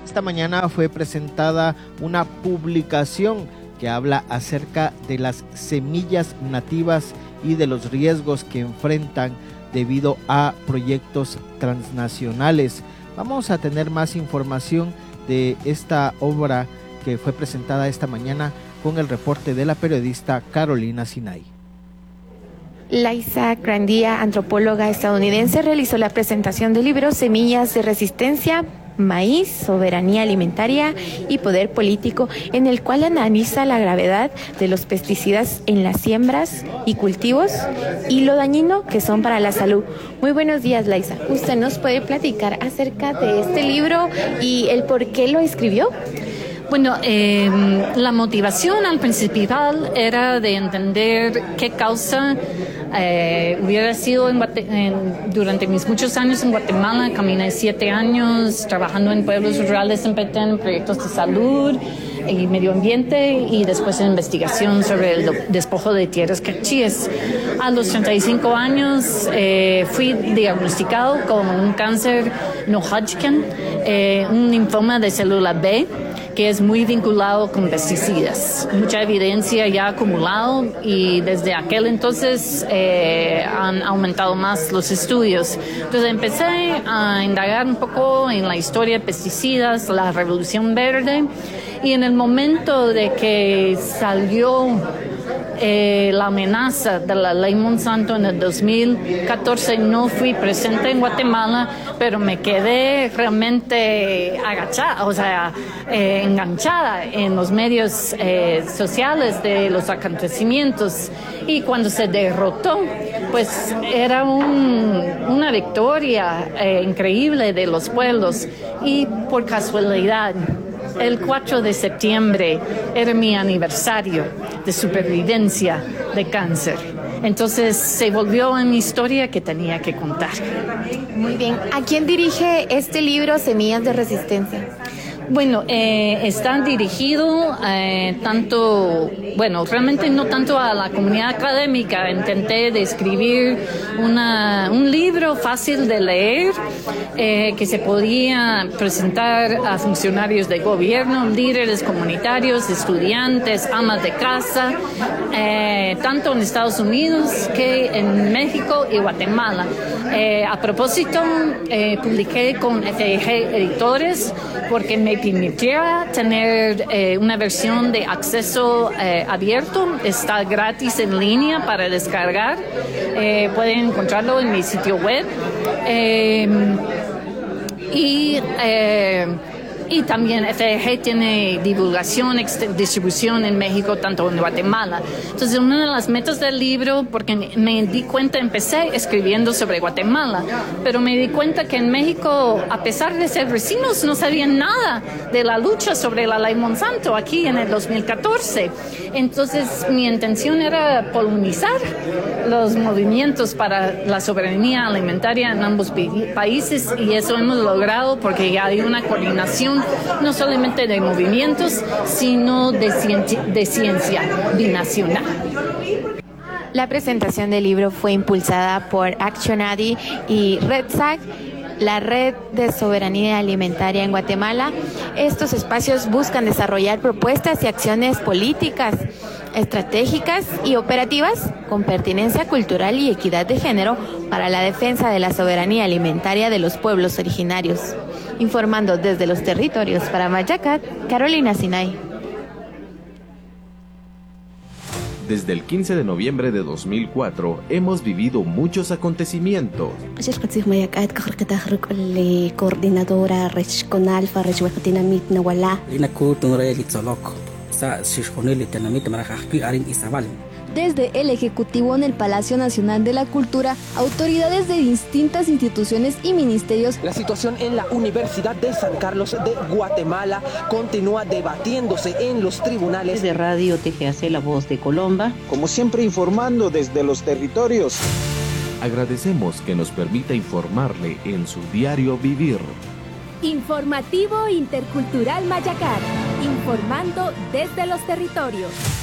Esta mañana fue presentada una publicación que habla acerca de las semillas nativas y de los riesgos que enfrentan debido a proyectos transnacionales. Vamos a tener más información de esta obra que fue presentada esta mañana con el reporte de la periodista Carolina Sinay. Liza Grandía, antropóloga estadounidense, realizó la presentación del libro Semillas de Resistencia, Maíz, Soberanía Alimentaria y Poder Político, en el cual analiza la gravedad de los pesticidas en las siembras y cultivos y lo dañino que son para la salud. Muy buenos días, Liza. ¿Usted nos puede platicar acerca de este libro y el por qué lo escribió? Bueno, la motivación al principal era de entender qué causa hubiera sido durante mis muchos años en Guatemala. Caminé 7 años trabajando en pueblos rurales en Petén, en proyectos de salud y medio ambiente, y después en investigación sobre el despojo de tierras cachíes. A los 35 años fui diagnosticado con un cáncer no Hodgkin, un linfoma de célula B, que es muy vinculado con pesticidas. Mucha evidencia ya acumulado y desde aquel entonces han aumentado más los estudios. Entonces empecé a indagar un poco en la historia de pesticidas, la Revolución Verde, y en el momento de que salió la amenaza de la ley Monsanto en el 2014, no fui presente en Guatemala, pero me quedé realmente enganchada en los medios sociales de los acontecimientos. Y cuando se derrotó, pues era una victoria increíble de los pueblos. Y por casualidad, el 4 de septiembre era mi aniversario de supervivencia de cáncer. Entonces se volvió en mi historia que tenía que contar. Muy bien. ¿A quién dirige este libro, Semillas de Resistencia? Bueno, está dirigido realmente no tanto a la comunidad académica. Intenté de escribir un libro fácil de leer, que se podía presentar a funcionarios de gobierno, líderes comunitarios, estudiantes, amas de casa, tanto en Estados Unidos que en México y Guatemala. A propósito, publiqué con FEG Editores porque me permitiera tener una versión de acceso abierto. Está gratis en línea para descargar. Pueden encontrarlo en mi sitio web. Y también FEG tiene divulgación, distribución en México, tanto en Guatemala. Entonces, una de las metas del libro, porque me di cuenta, empecé escribiendo sobre Guatemala, pero me di cuenta que en México, a pesar de ser vecinos, no sabían nada de la lucha sobre la ley Monsanto aquí en el 2014. Entonces, mi intención era polinizar los movimientos para la soberanía alimentaria en ambos países, y eso hemos logrado porque ya hay una coordinación no solamente de movimientos, sino de ciencia binacional. La presentación del libro fue impulsada por ActionAdi y RedSAG, la Red de Soberanía Alimentaria en Guatemala. Estos espacios buscan desarrollar propuestas y acciones políticas, estratégicas y operativas con pertinencia cultural y equidad de género para la defensa de la soberanía alimentaria de los pueblos originarios. Informando desde los territorios para Mayacat, Carolina Sinay. Desde el 15 de noviembre de 2004 hemos vivido muchos acontecimientos. Coordinadora regional Desde el Ejecutivo en el Palacio Nacional de la Cultura, autoridades de distintas instituciones y ministerios. La situación en la Universidad de San Carlos de Guatemala continúa debatiéndose en los tribunales. De Radio TGAC, La Voz de Colomba. Como siempre, informando desde los territorios. Agradecemos que nos permita informarle en su diario vivir. Informativo Intercultural Mayacat, informando desde los territorios.